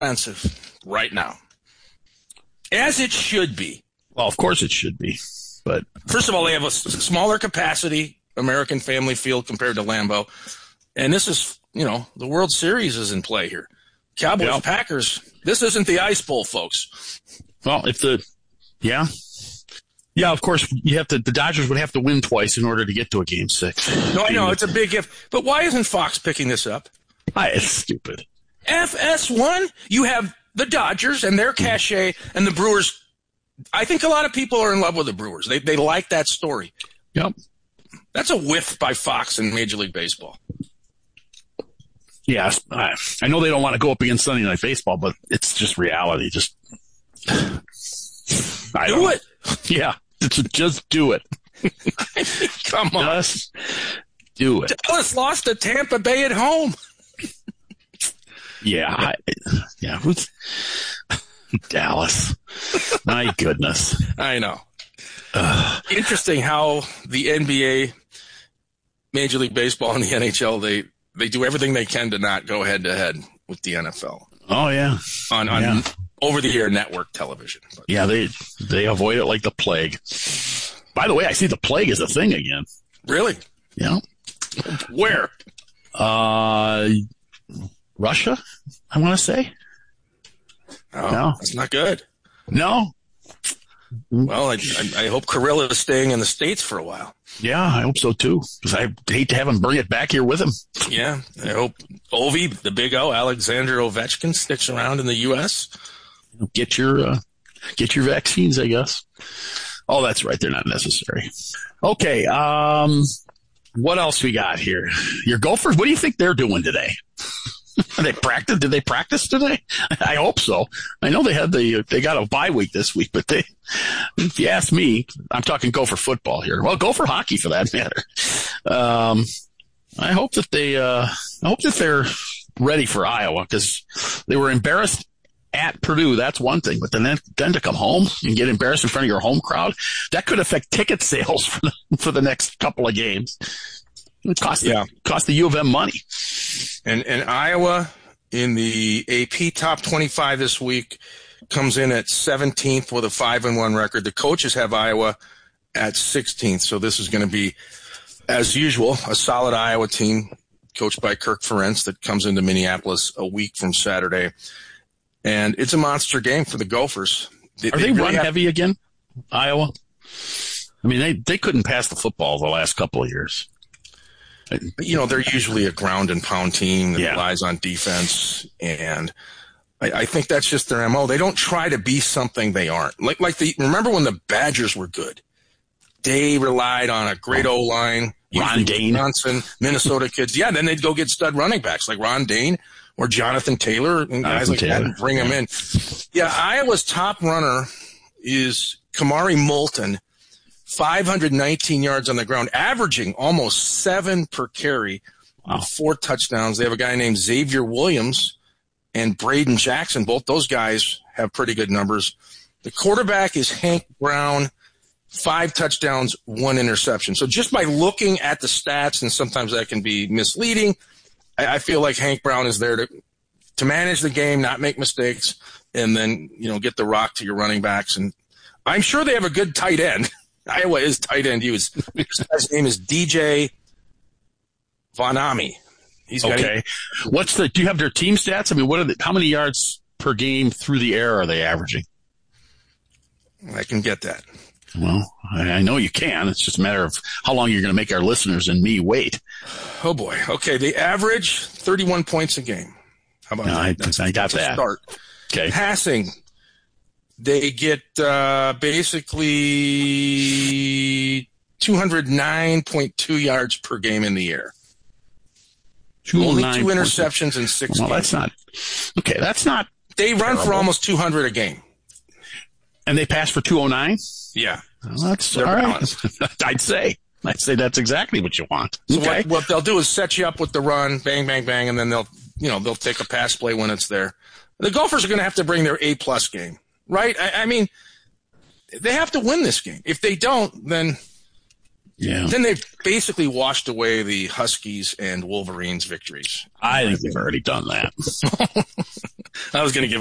expensive right now, as it should be. Well, of course it should be. But first of all, they have a smaller capacity American Family Field compared to Lambeau. And this is, the World Series is in play here. Cowboys, Packers, this isn't the Ice Bowl, folks. Well, yeah, of course, the Dodgers would have to win twice in order to get to a Game 6. No, I know, it's a big if. But why isn't Fox picking this up? It's stupid. FS1, you have the Dodgers and their cachet and the Brewers. I think a lot of people are in love with the Brewers. They like that story. Yep. That's a whiff by Fox in Major League Baseball. Yeah, I know they don't want to go up against Sunday Night Baseball, but it's just reality. Just do it. Yeah, just do it. Come on. Just do it. Dallas lost to Tampa Bay at home. Yeah. Who's Dallas? My goodness. I know. Interesting how the NBA, Major League Baseball, and the NHL, they do everything they can to not go head-to-head with the NFL. Oh, yeah. On over-the-air network television. But. Yeah, they avoid it like the plague. By the way, I see the plague is a thing again. Really? Yeah. Where? Russia, I want to say. Oh, no. That's not good. No. Well, I hope Kirill is staying in the States for a while. Yeah, I hope so too. Because I hate to have him bring it back here with him. Yeah, I hope Ovi, the big O, Alexander Ovechkin, sticks around in the U.S. Get your vaccines, I guess. Oh, that's right. They're not necessary. Okay. What else we got here? Your Gophers. What do you think they're doing today? Did they practice today? I hope so. I know they got a bye week this week, but if you ask me, I'm talking Gopher football here. Well, Gopher hockey for that matter. I hope that they're ready for Iowa, because they were embarrassed at Purdue. That's one thing, but then to come home and get embarrassed in front of your home crowd, that could affect ticket sales for the next couple of games. It cost the U of M money. And Iowa in the AP top 25 this week comes in at 17th with a 5-1 record. The coaches have Iowa at 16th. So this is going to be, as usual, a solid Iowa team coached by Kirk Ferentz that comes into Minneapolis a week from Saturday. And it's a monster game for the Gophers. Are they run heavy again, Iowa? I mean, they couldn't pass the football the last couple of years. They're usually a ground and pound team that relies on defense, and I think that's just their MO. They don't try to be something they aren't. Remember when the Badgers were good? They relied on a great O-line. Ron Dane. Johnson, Minnesota kids. Yeah, then they'd go get stud running backs like Ron Dane or Jonathan Taylor and guys like that and bring them in. Yeah, Iowa's top runner is Kamari Moulton. 519 yards on the ground, averaging almost 7 per carry, with 4 touchdowns. They have a guy named Xavier Williams and Braden Jackson. Both those guys have pretty good numbers. The quarterback is Hank Brown, 5 touchdowns, 1 interception. So just by looking at the stats, and sometimes that can be misleading, I feel like Hank Brown is there to manage the game, not make mistakes, and then, get the rock to your running backs. And I'm sure they have a good tight end. Iowa is tight end. His guy's name is DJ Vonami. He's okay. Do you have their team stats? I mean, how many yards per game through the air are they averaging? I can get that. Well, I know you can. It's just a matter of how long you're going to make our listeners and me wait. Oh boy. Okay. They average 31 points a game. How about that? I got that. Start. Okay. Passing. They get basically 209.2 yards per game in the air. Only 2 interceptions and 6 games. That's not – okay, that's not They run terrible. for almost 200 a game. And they pass for 209? Yeah. Well, that's all right. I'd say that's exactly what you want. So okay. what they'll do is set you up with the run, bang, bang, bang, and then they'll take a pass play when it's there. The Gophers are going to have to bring their A-plus game. Right? I mean, they have to win this game. If they don't, then, Yeah. Then they've basically washed away the Huskies and Wolverines victories. I think they've already done that. I was going to give